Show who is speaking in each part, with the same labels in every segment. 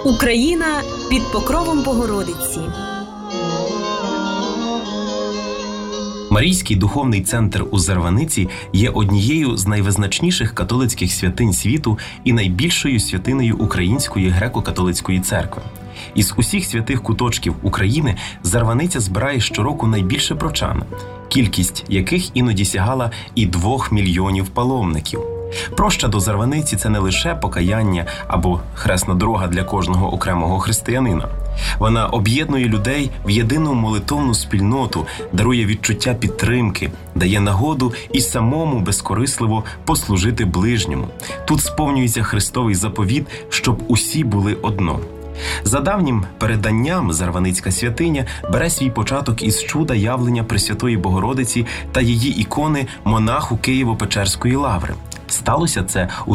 Speaker 1: Україна під покровом Богородиці.
Speaker 2: Марійський духовний центр у Зарваниці є однією з найвизначніших католицьких святинь світу і найбільшою святиною Української греко-католицької церкви. Із усіх святих куточків України Зарваниця збирає щороку найбільше прочан, кількість яких іноді сягала і 2 мільйонів паломників. Проща до Зарваниці – це не лише покаяння або хресна дорога для кожного окремого християнина. Вона об'єднує людей в єдину молитовну спільноту, дарує відчуття підтримки, дає нагоду і самому безкорисливо послужити ближньому. Тут сповнюється Христовий заповіт, щоб усі були одно. За давнім переданням, Зарваницька святиня бере свій початок із чуда явлення Пресвятої Богородиці та її ікони монаху Києво-Печерської лаври. Сталося це у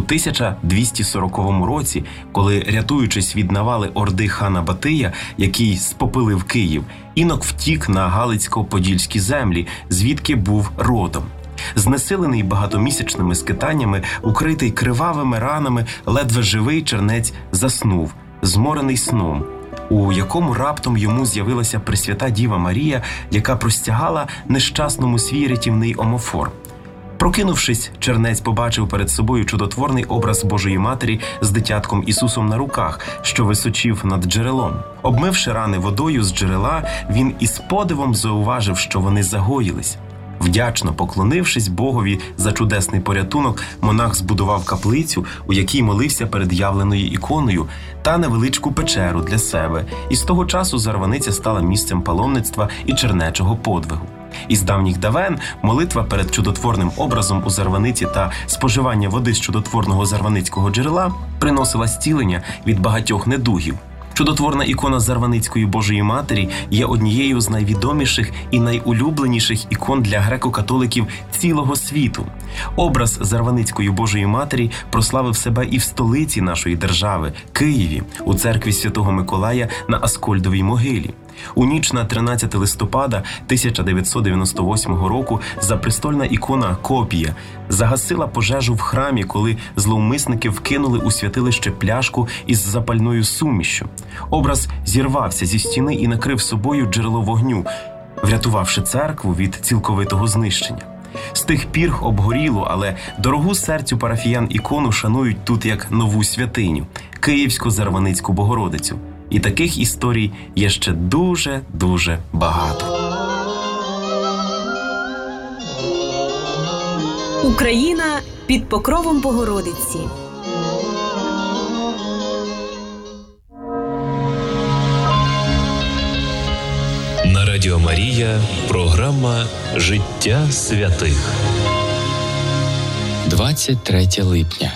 Speaker 2: 1240 році, коли, рятуючись від навали орди хана Батия, який спопилив Київ, інок втік на Галицько-Подільські землі, звідки був родом. Знесилений багатомісячними скитаннями, укритий кривавими ранами, ледве живий чернець заснув, зморений сном, у якому раптом йому з'явилася Пресвята Діва Марія, яка простягала нещасному свій рятівний омофор. Прокинувшись, чернець побачив перед собою чудотворний образ Божої Матері з дитятком Ісусом на руках, що височив над джерелом. Обмивши рани водою з джерела, він із подивом зауважив, що вони загоїлись. Вдячно поклонившись Богові за чудесний порятунок, монах збудував каплицю, у якій молився перед явленою іконою, та невеличку печеру для себе. І з того часу Зарваниця стала місцем паломництва і чернечого подвигу. Із давніх давен молитва перед чудотворним образом у Зарваниці та споживання води з чудотворного зарваницького джерела приносила зцілення від багатьох недугів. Чудотворна ікона Зарваницької Божої Матері є однією з найвідоміших і найулюбленіших ікон для греко-католиків цілого світу. Образ Зарваницької Божої Матері прославив себе і в столиці нашої держави – Києві, у церкві Святого Миколая на Аскольдовій могилі. У ніч на 13 листопада 1998 року запрестольна ікона Копія загасила пожежу в храмі, коли зловмисники вкинули у святилище пляшку із запальною сумішшю. Образ зірвався зі стіни і накрив собою джерело вогню, врятувавши церкву від цілковитого знищення. З тих пір обгорілу, але дорогу серцю парафіян ікону шанують тут як нову святиню – Київсько-Зарваницьку Богородицю. І таких історій є ще дуже багато.
Speaker 1: Україна під покровом Богородиці.
Speaker 3: На Радіо Марія програма «Життя святих».
Speaker 4: 23 липня.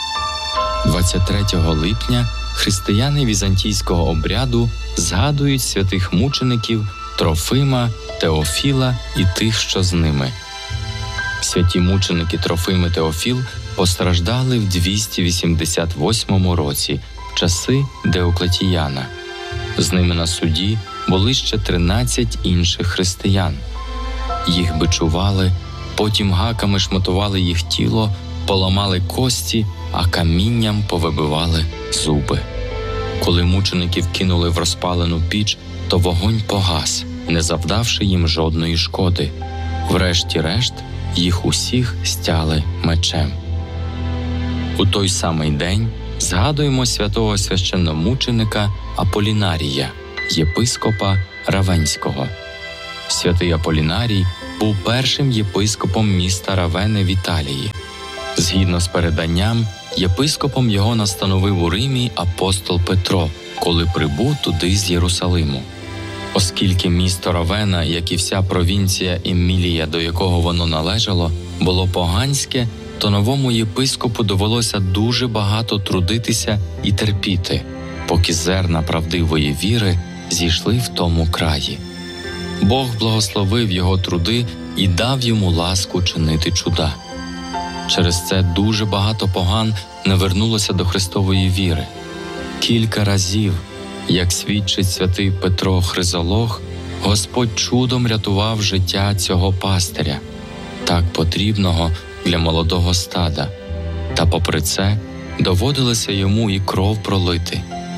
Speaker 4: 23 липня християни візантійського обряду згадують святих мучеників Трофима, Теофіла і тих, що з ними. Святі мученики Трофим і Теофіл постраждали в 288 році, в часи Деоклетіяна. З ними на суді були ще 13 інших християн. Їх бичували, потім гаками шматували їх тіло, поламали кості, а камінням повибивали зуби. Коли мучеників кинули в розпалену піч, то вогонь погас, не завдавши їм жодної шкоди. Врешті-решт, їх усіх стяли мечем. У той самий день згадуємо святого священномученика Аполінарія, єпископа Равенського. Святий Аполінарій був першим єпископом міста Равене в Італії. Згідно з переданням, єпископом його настановив у Римі апостол Петро, коли прибув туди з Єрусалиму. Оскільки місто Равена, як і вся провінція Емілія, до якого воно належало, було поганське, то новому єпископу довелося дуже багато трудитися і терпіти, поки зерна правдивої віри зійшли в тому краї. Бог благословив його труди і дав йому ласку чинити чуда. Через це дуже багато поган не вернулося до Христової віри. Кілька разів, як свідчить святий Петро Хризолог, Господь чудом рятував життя цього пастиря, так потрібного для молодого стада. Та попри це доводилося йому і кров пролити,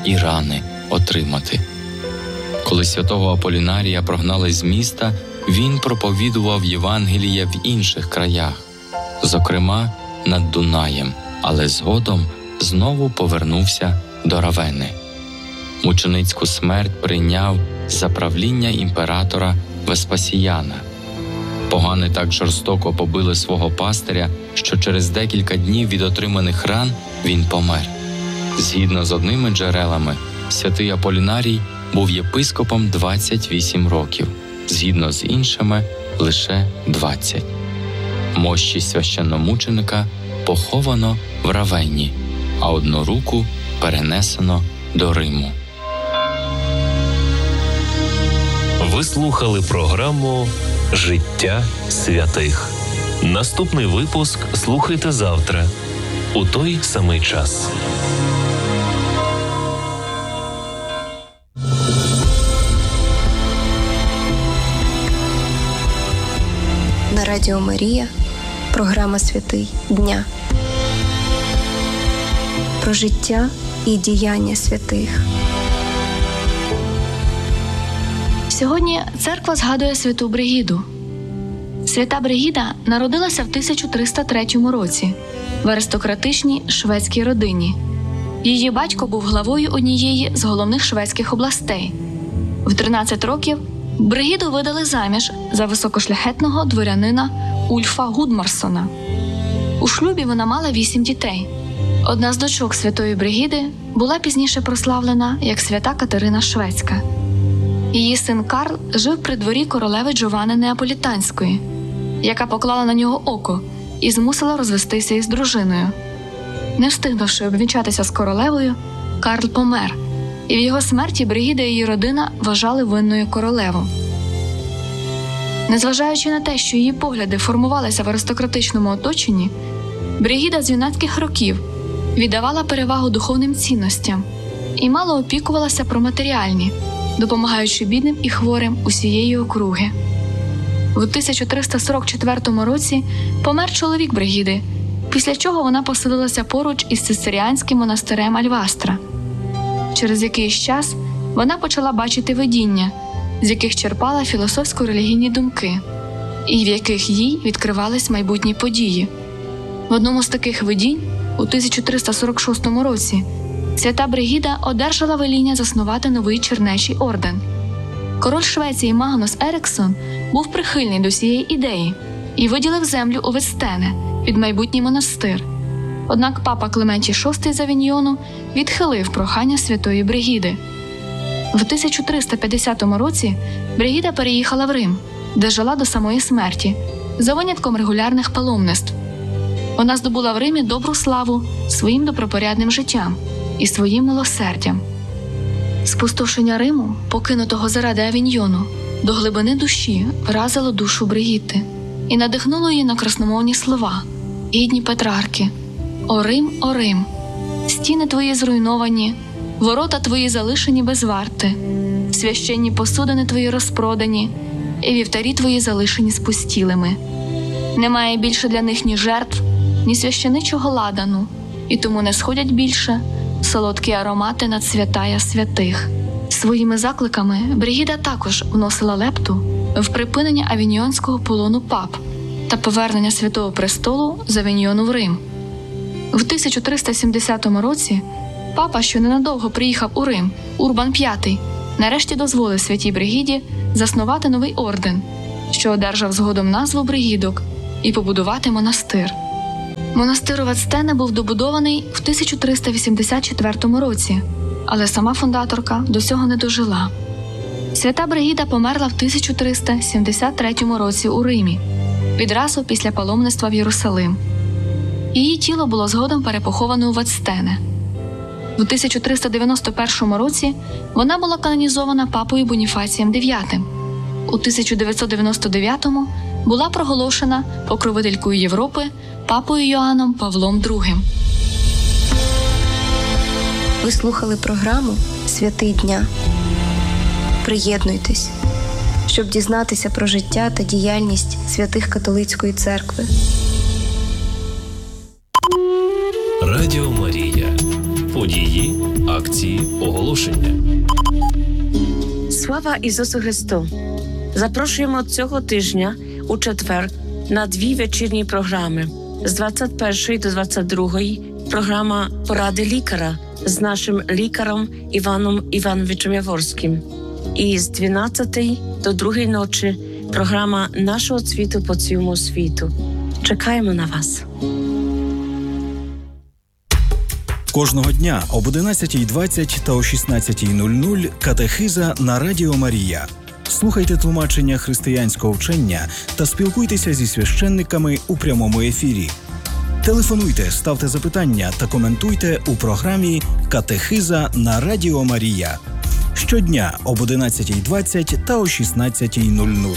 Speaker 4: і рани отримати. Коли святого Аполінарія прогнали з міста, він проповідував Євангеліє в інших краях, зокрема над Дунаєм, але згодом знову повернувся до Равени. Мученицьку смерть прийняв за правління імператора Веспасіяна. Погани так жорстоко побили свого пастиря, що через декілька днів від отриманих ран він помер. Згідно з одними джерелами, святий Аполінарій був єпископом 28 років, згідно з іншими – лише 20. Мощі священномученика поховано в Равенні, а одну руку перенесено до Риму.
Speaker 3: Ви слухали програму «Життя святих». Наступний випуск слухайте завтра у той самий час.
Speaker 5: На Радіо Марія програма «Святий дня» про життя і діяння святих.
Speaker 6: Сьогодні церква згадує святу Бригіду. Свята Бригіда народилася в 1303 році в аристократичній шведській родині. Її батько був главою однієї з головних шведських областей. В 13 років Бригіду видали заміж за високошляхетного дворянина Ульфа Гудмарсона. У шлюбі вона мала 8 дітей. Одна з дочок святої Бригіди була пізніше прославлена як свята Катерина Шведська. Її син Карл жив при дворі королеви Джованни Неаполітанської, яка поклала на нього око і змусила розвестися із дружиною. Не встигнувши обвінчатися з королевою, Карл помер, і в його смерті Бригіда і її родина вважали винною королеву. Незважаючи на те, що її погляди формувалися в аристократичному оточенні, Бригіда з юнацьких років віддавала перевагу духовним цінностям і мало опікувалася про матеріальні, допомагаючи бідним і хворим усієї округи. В 1344 році помер чоловік Бригіди, після чого вона поселилася поруч із цистеріанським монастирем Альвастра. Через якийсь час вона почала бачити видіння, з яких черпала філософсько-релігійні думки, і в яких їй відкривались майбутні події. В одному з таких видінь, у 1346 році, свята Бригіда одержала веління заснувати новий чернечий орден. Король Швеції Магнус Еріксон був прихильний до цієї ідеї і виділив землю у Вестене під майбутній монастир. Однак папа Клементій VI з Авіньйону відхилив прохання святої Бригіди. В 1350 році Бригіда переїхала в Рим, де жила до самої смерті, за винятком регулярних паломництв. Вона здобула в Римі добру славу своїм добропорядним життям і своїм милосердям. Спустошення Риму, покинутого заради Авіньйону, до глибини душі вразило душу Бригітти і надихнуло її на красномовні слова, гідні Петрарки: «О Рим, стіни твої зруйновані, ворота твої залишені без варти, священні посудини твої розпродані, і вівтарі твої залишені спустілими. Немає більше для них ні жертв, ні священичого ладану, і тому не сходять більше солодкі аромати над святая святих». Своїми закликами Бригіда також вносила лепту в припинення авіньйонського полону пап та повернення Святого Престолу з Авіньйону в Рим. В 1370 році папа, що ненадовго приїхав у Рим, Урбан V, нарешті дозволив святій Бригіді заснувати новий орден, що одержав згодом назву Бригідок, і побудувати монастир. Монастир у Вестене був добудований в 1384 році, але сама фундаторка до цього не дожила. Свята Бригіда померла в 1373 році у Римі, відразу після паломництва в Єрусалим. Її тіло було згодом перепоховане у Вестене. В 1391 році вона була канонізована папою Боніфацієм IX. У 1999-му була проголошена покровителькою Європи папою Йоанном Павлом II.
Speaker 5: Ви слухали програму «Святий дня». Приєднуйтесь, щоб дізнатися про життя та діяльність святих католицької церкви.
Speaker 3: Радіо Марія. Події, акції, оголошення.
Speaker 7: Слава Ісусу Христу! Запрошуємо цього тижня у четвер на 2 вечірні програми. З 21 до 22 програма «Поради лікаря» з нашим лікарем Іваном Івановичем Яворським. І з 12 до 2 ночі програма «Нашого цвіту по цілому світу». Чекаємо на вас.
Speaker 8: Кожного дня об 11:20 та о 16:00 катехиза на Радіо Марія. Слухайте тлумачення християнського вчення та спілкуйтеся зі священниками у прямому ефірі. Телефонуйте, ставте запитання та коментуйте у програмі «Катехиза на Радіо Марія». Щодня об 11:20 та о 16:00.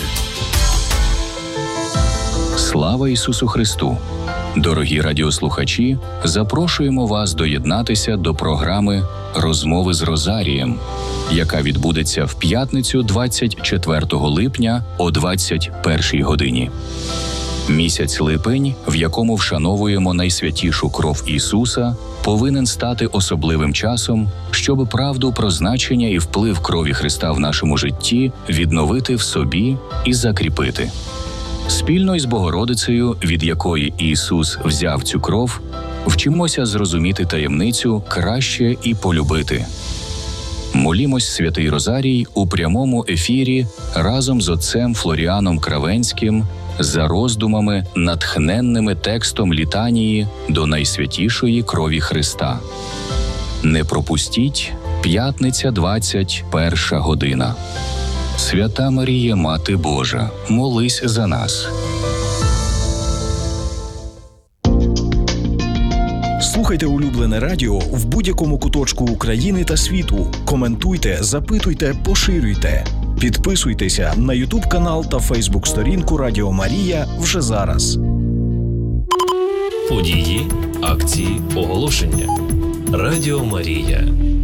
Speaker 9: Слава Ісусу Христу! Дорогі радіослухачі, запрошуємо вас доєднатися до програми «Розмови з Розарієм», яка відбудеться в п'ятницю 24 липня о 21 годині. Місяць липень, в якому вшановуємо найсвятішу кров Ісуса, повинен стати особливим часом, щоб правду про значення і вплив крові Христа в нашому житті відновити в собі і закріпити. Спільно із Богородицею, від якої Ісус взяв цю кров, вчимося зрозуміти таємницю краще і полюбити. Молімось Святий Розарій у прямому ефірі разом з отцем Флоріаном Кравенським за роздумами, натхненними текстом літанії до найсвятішої крові Христа. Не пропустіть, п'ятниця, 21 година. Свята Марія, Мати Божа, молись за нас.
Speaker 8: Слухайте улюблене радіо в будь-якому куточку України та світу. Коментуйте, запитуйте, поширюйте. Підписуйтеся на YouTube-канал та Facebook-сторінку Радіо Марія вже зараз.
Speaker 3: Події, акції, оголошення. Радіо Марія.